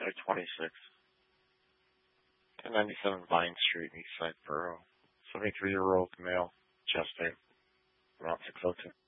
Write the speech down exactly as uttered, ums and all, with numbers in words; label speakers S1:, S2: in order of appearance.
S1: Highway twenty-six. ten ninety-seven Vine Street, Eastside Borough. seventy-three-year-old male, chest pain. Around six oh two.